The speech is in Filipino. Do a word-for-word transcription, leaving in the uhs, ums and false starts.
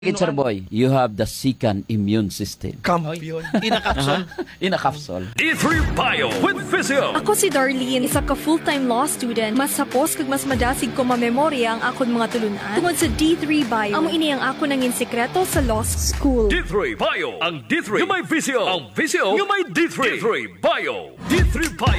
Teacher boy, you have the second immune system. Kampiyon. Inakapsol. In a capsule. D three Bio with Physio. Ako si Darlene, isa ka full-time law student. Mas sapos kag mas madasig ko mamemorya ang akon mga tulunan. Tungod sa D three Bio, amo ini ang ako nangin sekreto sa law school. D three Bio. Ang D three yung may Physio. Ang Physio yung may D three. D three Bio. D three Bio.